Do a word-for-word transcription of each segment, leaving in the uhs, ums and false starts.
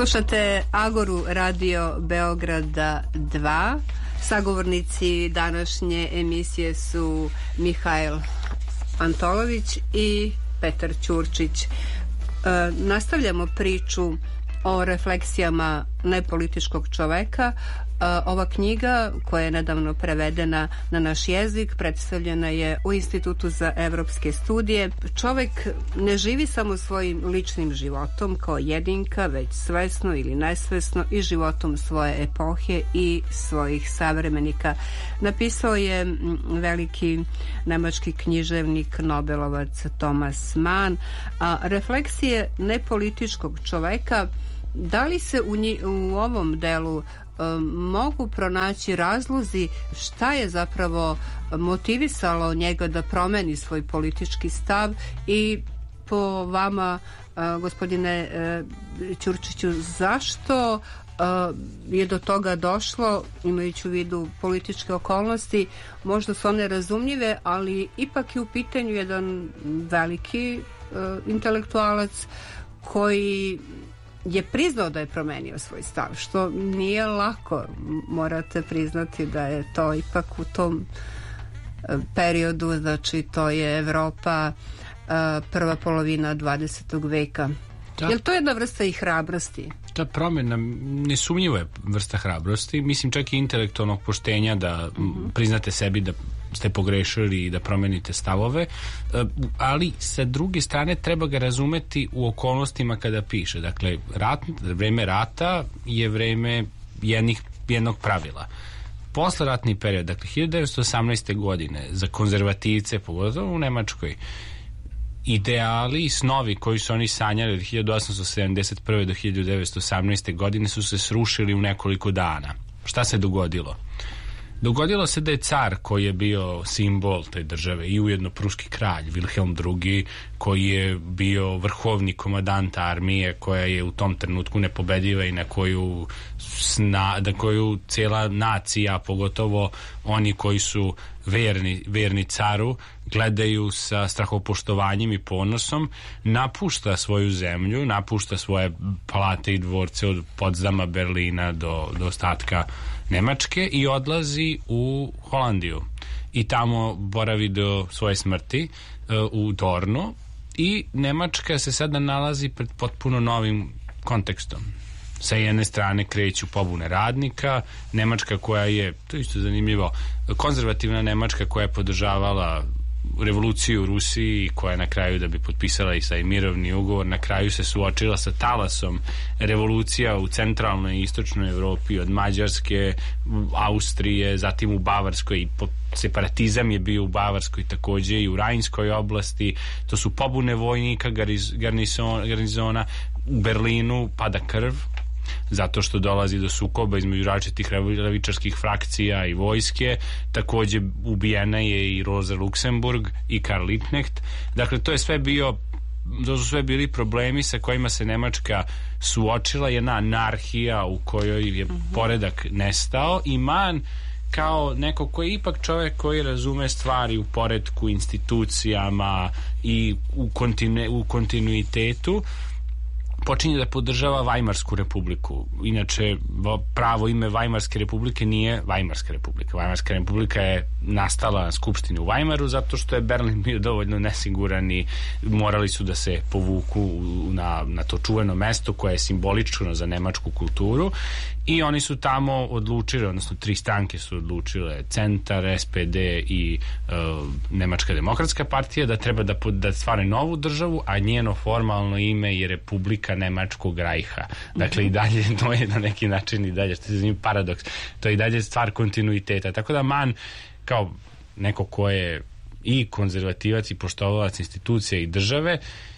Slušate Agoru Radio Beograda dva. Sagovornici današnje emisije su Mihail Antolović i Petar Ćurčić. E, nastavljamo priču o refleksijama nepolitičkog čoveka. Ova knjiga, koja je nedavno prevedena na naš jezik, predstavljena je u Institutu za evropske studije. Čovek ne živi samo svojim ličnim životom kao jedinka, već svesno ili nesvesno i životom svoje epohe i svojih savremenika. Napisao je veliki nemački književnik, Nobelovac Thomas Mann. A refleksije nepolitičkog čoveka, da li se u, nji, u ovom delu mogu pronaći razlozi šta je zapravo motivisalo njega da promeni svoj politički stav i po vama, gospodine Ćurčiću, zašto je do toga došlo, imajući u vidu političke okolnosti? Možda su one razumljive, ali ipak je u pitanju jedan veliki intelektualac koji je priznao da je promenio svoj stav, što nije lako. Morate priznati da je to ipak u tom periodu, znači to je Evropa, prva polovina dvadesetog veka. Da. Je li to jedna vrsta i hrabrosti? Ta promjena nesumnjivo je vrsta hrabrosti, mislim čak i intelektualnog poštenja da mm-hmm. priznate sebi da ste pogrešili i da promenite stavove, ali sa druge strane treba ga razumeti u okolnostima kada piše. Dakle, rat, vreme rata je vreme jednih, jednog pravila. Posle ratni period, dakle hiljadu devetsto osamnaeste. godine, za konzervativce, pogotovo u Nemačkoj, ideali i snovi koji su oni sanjali od hiljadu osamsto sedamdeset prve. do hiljadu devetsto osamnaeste. godine su se srušili u nekoliko dana. Šta se dogodilo? Dogodilo se da je car, koji je bio simbol te države i ujedno pruski kralj Wilhelm drugi, koji je bio vrhovni komandant armije koja je u tom trenutku nepobediva i na koju, sna, na koju cijela nacija, pogotovo oni koji su verni, verni caru, gledaju sa strahopoštovanjem i ponosom, napušta svoju zemlju, napušta svoje palate i dvorce od Potsdama, Berlina do, do ostatka Nemačke i odlazi u Holandiju i tamo boravi do svoje smrti u Dornu i Nemačka se sada nalazi pred potpuno novim kontekstom. Sa jedne strane kreću pobune radnika, Nemačka koja je, to je isto zanimljivo, konzervativna Nemačka koja je podržavala revoluciju u Rusiji, koja je na kraju, da bi potpisala i taj mirovni ugovor, na kraju se suočila sa talasom revolucija u centralnoj i istočnoj Evropi, od Mađarske, Austrije, zatim u Bavarskoj, i separatizam je bio u Bavarskoj takođe i u Rajnskoj oblasti. To su pobune vojnika, garnizona, garnizona. U Berlinu pada krv zato što dolazi do sukoba između različitih levičarskih frakcija i vojske. Takođe ubijena je i Rosa Luxemburg i Karl Liebknecht. Dakle, to je sve bio to su sve bili problemi sa kojima se Nemačka suočila, jedna anarhija u kojoj je poredak nestao i Mann, kao neko koji je ipak čovjek koji razume stvari u poretku, institucijama i u, kontinu, u kontinuitetu, počinje da podržava Vajmarsku republiku. Inače, pravo ime Vajmarske republike nije Vajmarska republika. Vajmarska republika je nastala na skupštini u Vajmaru zato što je Berlin bio dovoljno nesiguran i morali su da se povuku na, na to čuveno mesto koje je simbolično za nemačku kulturu i oni su tamo odlučili, odnosno tri stranke su odlučile, Centar, S P D i uh, Nemačka demokratska partija, da treba da, da stvare novu državu, a njeno formalno ime je Republika Nemačkog rajha. Dakle, i dalje to je na neki način i dalje, što je za njim paradoks, to je i dalje stvar kontinuiteta. Tako da Mann, kao neko ko je i konzervativac i poštovalac institucija i države,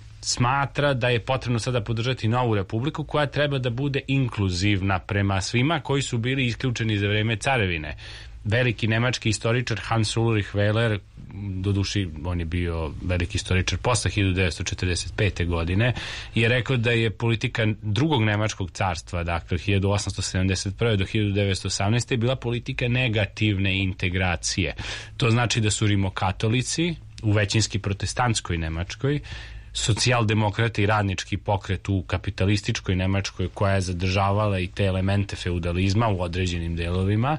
smatra da je potrebno sada podržati novu republiku koja treba da bude inkluzivna prema svima koji su bili isključeni za vreme carevine. Veliki nemački istoričar Hans Ulrich Wehler, doduši on je bio veliki istoričar posle hiljadu devetsto četrdeset pete. godine, je rekao da je politika drugog nemačkog carstva, dakle hiljadu osamsto sedamdeset prve. do hiljadu devetsto osamnaeste. bila politika negativne integracije. To znači da su rimokatolici u većinski protestantskoj Nemačkoj socijaldemokrati i radnički pokret u kapitalističkoj Nemačkoj koja je zadržavala i te elemente feudalizma u određenim delovima,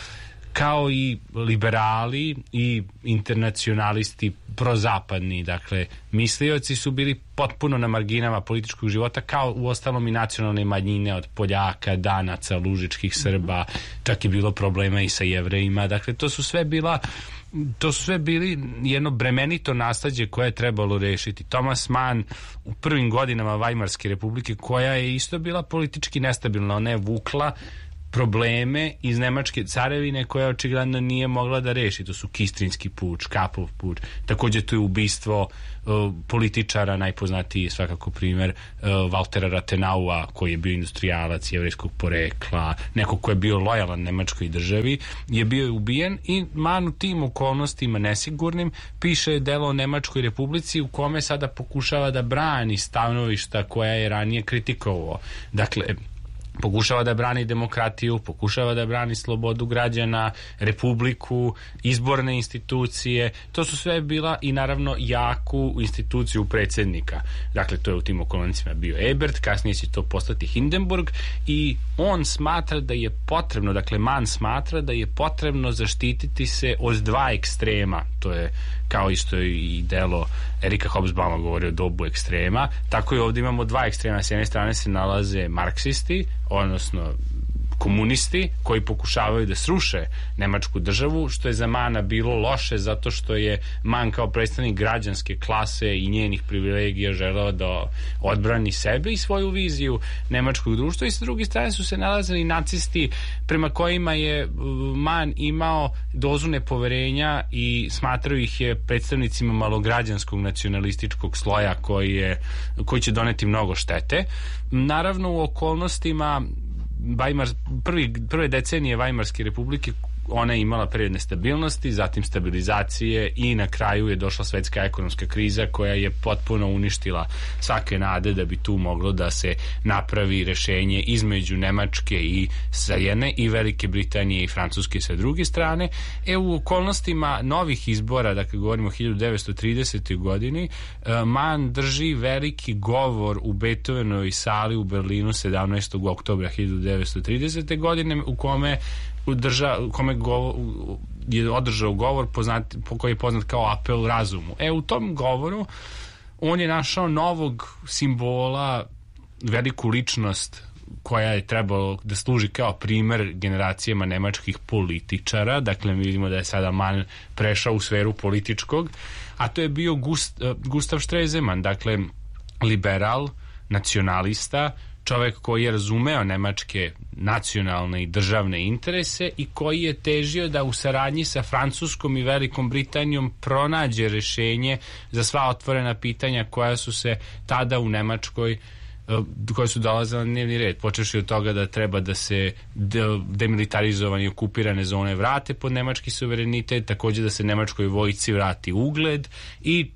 kao i liberali i internacionalisti prozapadni, dakle mislioci su bili potpuno na marginama političkog života, kao u ostalom i nacionalne manjine od Poljaka, Danaca, Lužičkih Srba, čak je bilo problema i sa Jevrejima, dakle to su sve bila to su sve bili jedno bremenito nasleđe koje je trebalo rešiti. Thomas Mann u prvim godinama Weimarske republike, koja je isto bila politički nestabilna, ona je vukla probleme iz Nemačke carevine koja očigledno nije mogla da reši. To su Kistrinski puč, Kapov puč, takođe tu je ubistvo uh, političara, najpoznatiji svakako primer uh, Waltera Rathenau-a, koji je bio industrijalac jevrejskog porekla, neko ko je bio lojalan Nemačkoj državi, je bio ubijen i Mann u tim okolnostima nesigurnim piše delo o Nemačkoj republici u kome sada pokušava da brani stanovišta koja je ranije kritikovao. Dakle, pokušava da brani demokratiju, pokušava da brani slobodu građana, republiku, izborne institucije. To su sve bila i naravno jaku instituciju predsjednika. Dakle, to je u tim okolnostima bio Ebert, kasnije će to postati Hindenburg i on smatra da je potrebno, dakle Mann smatra da je potrebno zaštititi se od dva ekstrema. To je kao isto i delo Erika Hobsbawma govori o dobu ekstrema. Tako i ovdje imamo dva ekstrema. S jedne strane se nalaze marksisti, odnosno komunisti koji pokušavaju da sruše nemačku državu, što je za Mana bilo loše zato što je Mann kao predstavnik građanske klase i njenih privilegija želeo da odbrani sebe i svoju viziju nemačkog društva, i sa druge strane su se nalazili nacisti prema kojima je Mann imao dozu nepoverenja i smatrao ih je predstavnicima malograđanskog nacionalističkog sloja koji, je, koji će doneti mnogo štete. Naravno, u okolnostima Weimar, prvi, prve decenije Weimarske republike ona je imala period nestabilnosti, zatim stabilizacije i na kraju je došla svetska ekonomska kriza koja je potpuno uništila svake nade da bi tu moglo da se napravi rešenje između Nemačke i sa jedne i Velike Britanije i Francuske sa druge strane. E, u okolnostima novih izbora, dakle govorimo o hiljadu devetsto tridesetoj godini, Mann drži veliki govor u Beethovenovoj sali u Berlinu sedamnaestog oktobra hiljadu devetsto tridesete godine u kome Drža, kome govor, je održao govor poznat, koji je poznat kao apel razumu. E, u tom govoru on je našao novog simbola, veliku ličnost koja je trebalo da služi kao primer generacijama nemačkih političara. Dakle, mi vidimo da je sada Mann prešao u sferu političkog, a to je bio Gust, Gustav Stresemann, dakle liberal, nacionalista, čovek koji je razumeo nemačke nacionalne i državne interese i koji je težio da u saradnji sa Francuskom i Velikom Britanijom pronađe rešenje za sva otvorena pitanja koja su se tada u Nemačkoj koje su dolazile na dnevni red, počevši od toga da treba da se demilitarizovane i okupirane zone vrate pod nemački suverenitet, takođe da se nemačkoj vojsci vrati ugled i,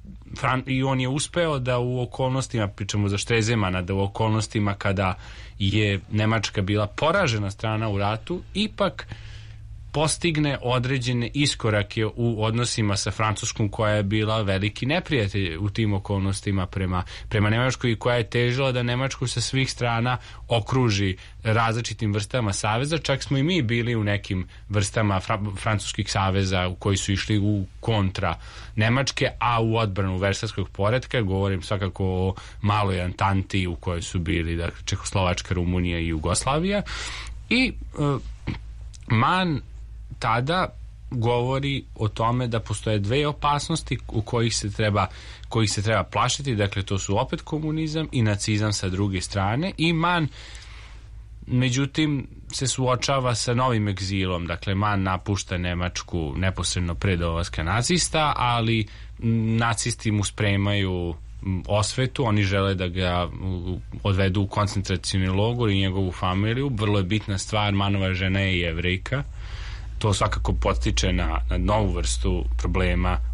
i on je uspeo da u okolnostima, pričamo za Stresemana, da u okolnostima kada je Nemačka bila poražena strana u ratu, ipak postigne određene iskorake u odnosima sa Francuskom koja je bila veliki neprijatelj u tim okolnostima prema, prema Nemačkoj i koja je težila da Nemačku sa svih strana okruži različitim vrstama saveza. Čak smo i mi bili u nekim vrstama fra, francuskih saveza u koji su išli u kontra Nemačke, a u odbranu Versajskog poretka, govorim svakako o maloj Antanti u kojoj su bili dakle, Čehoslovačka, Rumunija i Jugoslavija. I uh, Mann tada govori o tome da postoje dve opasnosti u kojih se treba, kojih se treba plašiti, dakle to su opet komunizam i nacizam sa druge strane, i Mann međutim se suočava sa novim egzilom. Dakle, Mann napušta Nemačku neposredno pre dolaska nacista, ali nacisti mu spremaju osvetu, oni žele da ga odvedu u koncentracioni logor i njegovu familiju. Vrlo je bitna stvar, Mannova žena je Jevrejka. To svakako podstiče na, na novu vrstu problema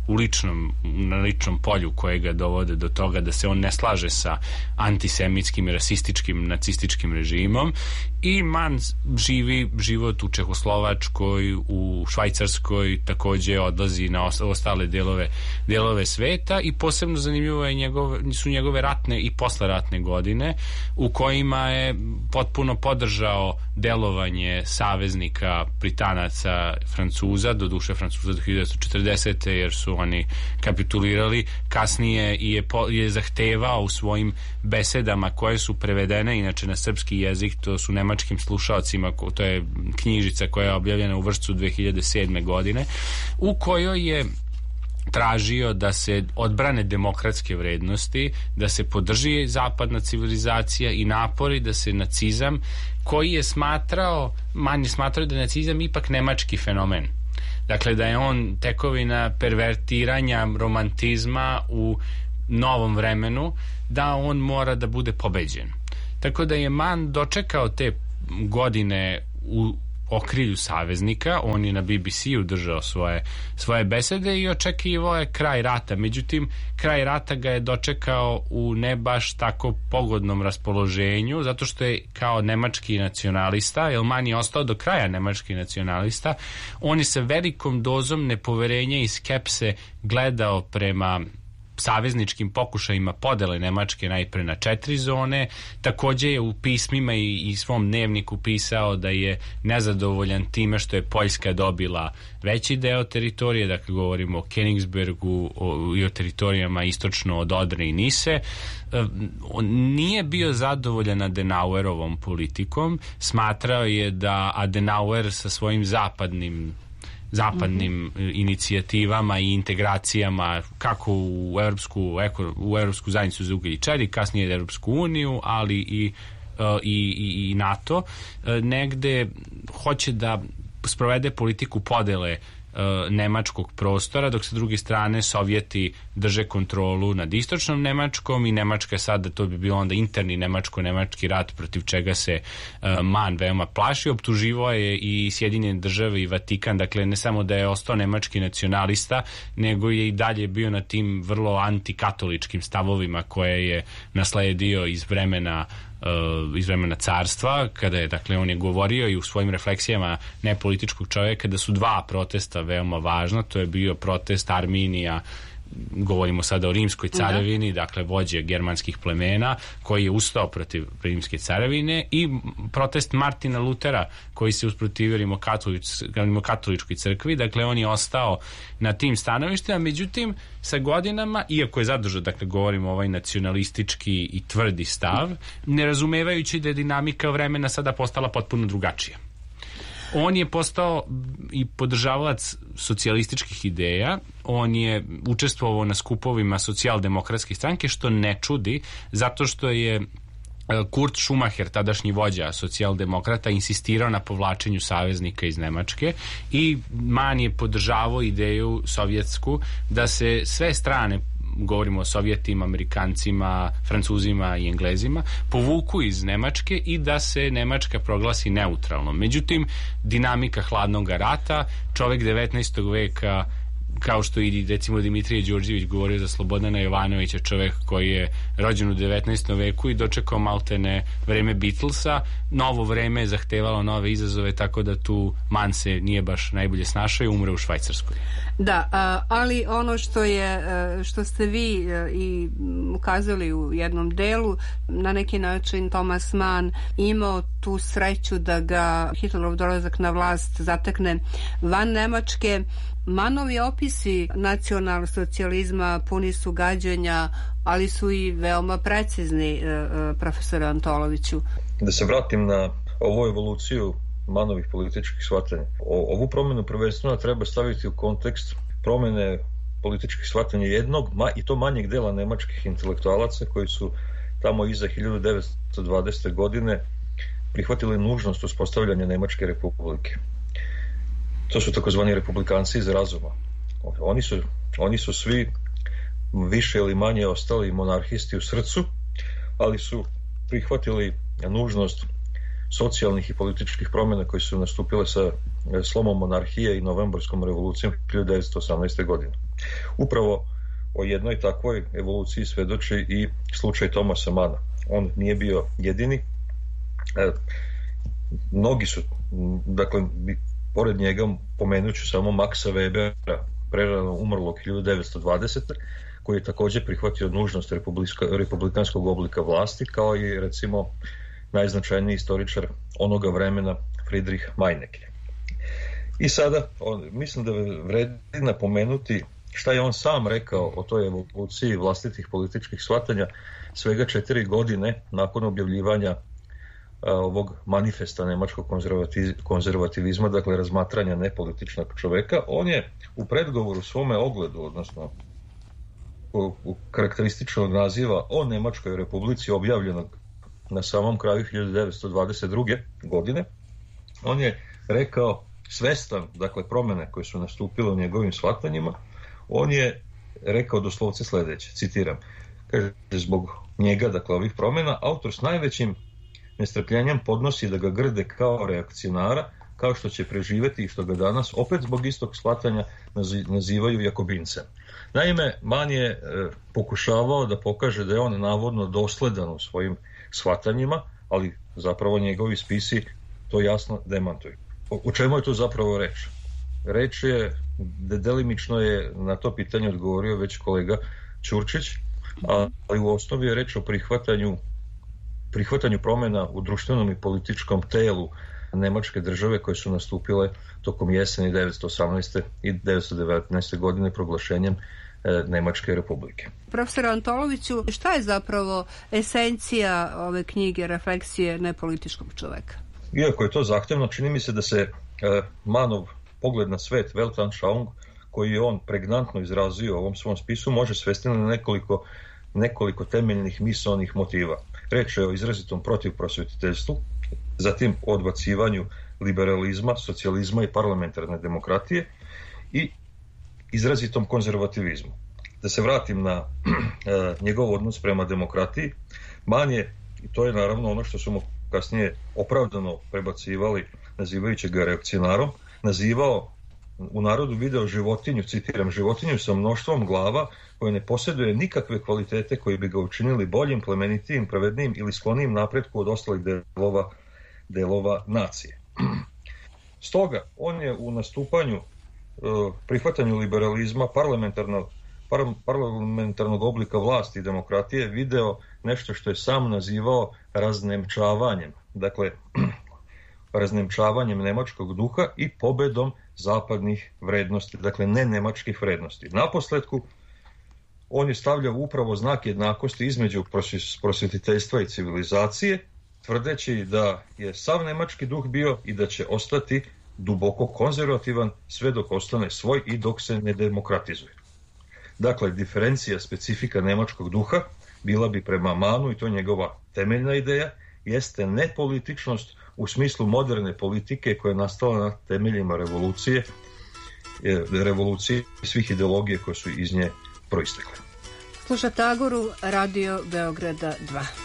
u ličnom, na ličnom polju koje ga dovode do toga da se on ne slaže sa antisemitskim, rasističkim, nacističkim režimom i Mann živi život u Čehoslovačkoj, u Švajcarskoj, takođe odlazi na ostale delove, delove sveta i posebno zanimljivo je njegove, su njegove ratne i posleratne godine u kojima je potpuno podržao delovanje saveznika Britanaca, Francuza, do duše Francuza do hiljadu devetsto četrdesete jer su oni kapitulirali. Kasnije je, po, je zahtevao u svojim besedama koje su prevedene inače na srpski jezik, to su nemačkim slušalcima, to je knjižica koja je objavljena u Vršcu dve hiljade sedme godine, u kojoj je tražio da se odbrane demokratske vrednosti, da se podrži zapadna civilizacija i napori da se nacizam, koji je smatrao, Mann je smatrao da je nacizam ipak nemački fenomen. Dakle, da je on tekovina pervertiranja romantizma u novom vremenu, da on mora da bude pobeđen. Tako da je Mann dočekao te godine u okrilju saveznika, on je na B B C-u držao svoje, svoje besede i očekivao je kraj rata. Međutim, kraj rata ga je dočekao u ne baš tako pogodnom raspoloženju, zato što je kao nemački nacionalista, jer Mann je ostao do kraja nemački nacionalista, on je sa velikom dozom nepoverenja i skepse gledao prema savezničkim pokušajima podele Nemačke najpre na četiri zone. Takođe je u pismima i, i svom dnevniku pisao da je nezadovoljan time što je Poljska dobila veći deo teritorije, dakle govorimo o Königsbergu o, i o teritorijama istočno od Odre i Nise. On nije bio zadovoljan Adenauerovom politikom, smatrao je da Adenauer sa svojim zapadnim zapadnim mm-hmm. inicijativama i integracijama kako u Evropsku, u Evropsku zajednicu za ugalj i čelik, kasnije Evropsku uniju, ali i, i, i, i NATO, negde hoće da sprovede politiku podele nemačkog prostora, dok sa druge strane Sovjeti drže kontrolu nad istočnom Nemačkom i Nemačka sada, to bi bilo onda interni nemačko-nemački rat protiv čega se uh, Mann veoma plaši. Optuživao je i Sjedinjene države i Vatikan, dakle ne samo da je ostao nemački nacionalista, nego je i dalje bio na tim vrlo antikatoličkim stavovima koje je nasledio iz vremena iz vremena carstva, kada je, dakle, on je govorio i u svojim refleksijama nepolitičkog čovjeka da su dva protesta veoma važna. To je bio protest Arminija, govorimo sada o rimskoj carevini, da. Dakle vođe germanskih plemena koji je ustao protiv rimske carevine, i protest Martina Lutera koji se usprotivio rimokatoličkoj crkvi. Dakle, on je ostao na tim stanovištima, međutim sa godinama, iako je zadržao, dakle govorimo ovaj nacionalistički i tvrdi stav, ne razumevajući da je dinamika vremena sada postala potpuno drugačija. On je postao i podržavalac socijalističkih ideja, on je učestvovao na skupovima socijaldemokratske stranke, što ne čudi, zato što je Kurt Schumacher, tadašnji vođa socijaldemokrata, insistirao na povlačenju saveznika iz Nemačke i Mann je podržavao ideju sovjetsku da se sve strane, govorimo o Sovjetima, Amerikancima, Francuzima i Englezima, povuku iz Nemačke i da se Nemačka proglasi neutralnom. Međutim, dinamika hladnog rata, čovjek devetnaestog veka, kao što i recimo Dimitrije Đurđević govorio za Slobodana Jovanovića, čovjek koji je rođen u devetnaestom veku i dočekao maltene vreme Beatlesa, novo vreme je zahtevalo nove izazove, tako da tu Mann se nije baš najbolje snašao i umre u Švajcarskoj. Da, ali ono što je, što ste vi i ukazali u jednom delu, na neki način Thomas Mann imao tu sreću da ga Hitlerov dolazak na vlast zatekne van Nemačke. Mannovi opisi nacionalsocijalizma puni su gađenja, ali su i veoma precizni, profesore Antoloviću. Da se vratim na ovu evoluciju Mannovih političkih shvatanja. O, ovu promjenu prvenstveno treba staviti u kontekst promjene političkih shvatanja jednog, ma, i to manjeg dela nemačkih intelektualaca koji su tamo iza hiljadu devetsto dvadesete godine prihvatili nužnost uspostavljanja Nemačke republike. To su takozvani republikanci iz razuma. Oni su, oni su svi više ili manje ostali monarhisti u srcu, ali su prihvatili nužnost socijalnih i političkih promjena koje su nastupile sa slomom monarhije i novembarskom revolucijom hiljadu devetsto osamnaeste. godine. Upravo o jednoj takvoj evoluciji svjedoči i slučaj Thomasa Manna. On nije bio jedini. E, mnogi su, dakle, pored njega pomenut ću samo Maxa Webera, prerano umrlog hiljadu devetsto dvadesete koji je također prihvatio nužnost republikanskog oblika vlasti, kao i recimo najznačajniji istoričar onoga vremena Friedrich Meinecke. I sada, on, mislim da vredi napomenuti šta je on sam rekao o toj evoluciji vlastitih političkih shvatanja svega četiri godine nakon objavljivanja a, ovog manifesta nemačkog konzervativizma, dakle razmatranja nepolitičnog čoveka. On je u predgovoru svome ogledu, odnosno u, u karakterističnog naziva o Nemačkoj republici objavljenog na samom kraju hiljadu devetsto dvadeset druge. godine, on je rekao, svestan, dakle, promjene koje su nastupile u njegovim shvatanjima, on je rekao doslovce sljedeće, citiram, kaže, zbog njega, dakle, ovih promjena, autor s najvećim nestrpljenjem podnosi da ga grde kao reakcionara, kao što će preživjeti i što ga danas, opet zbog istog shvatanja, nazivaju Jakobincem. Naime, Mann je e, pokušavao da pokaže da je on navodno dosledan u svojim shvatanjima, ali zapravo njegovi spisi to jasno demantuju. O, o čemu je tu zapravo reč? Reč je, de, delimično je na to pitanje odgovorio već kolega Ćurčić, ali u osnovi je reč o prihvatanju, prihvatanju promjena u društvenom i političkom telu Nemačke države koje su nastupile tokom jeseni devetsto osamnaeste i devetsto devetnaeste. godine proglašenjem e, Nemačke republike. Profesor Antoloviću, šta je zapravo esencija ove knjige Refleksije nepolitičkog čoveka? Iako je to zahtjevno, čini mi se da se e, Mannov pogled na svet, Weltanschauung, koji je on pregnantno izrazio u ovom svom spisu, može svesti na nekoliko, nekoliko temeljnih misaonih motiva. Reč je o izrazitom protivprosvetiteljstvu, zatim o odbacivanju liberalizma, socijalizma i parlamentarne demokratije i izrazitom konzervativizmu. Da se vratim na e, njegov odnos prema demokratiji, Mann je, i to je naravno ono što su mu kasnije opravdano prebacivali nazivajući ga reakcionarom, nazivao u narodu video životinju, citiram, životinju sa mnoštvom glava koja ne posjeduje nikakve kvalitete koji bi ga učinili boljim, plemenitijim, pravednijim ili sklonijim napretku od ostalih delova, delova nacije. Stoga, on je u nastupanju, prihvatanju liberalizma, parlamentarnog, parlamentarnog oblika vlasti i demokratije video nešto što je sam nazivao raznemčavanjem. Dakle, raznemčavanjem nemačkog duha i pobedom zapadnih vrednosti, dakle ne nemačkih vrednosti. Naposletku, on je stavljao upravo znak jednakosti između prosvjetiteljstva i civilizacije, tvrdeći da je sav nemački duh bio i da će ostati duboko konzervativan sve dok ostane svoj i dok se ne demokratizuje. Dakle, diferencija specifika nemačkog duha bila bi prema Mannu, i to je njegova temeljna ideja, jeste nepolitičnost u smislu moderne politike koja je nastala na temeljima revolucije, revolucije i svih ideologije koje su iz nje proistekle. Slušate Agoru, Radio Beograda dva.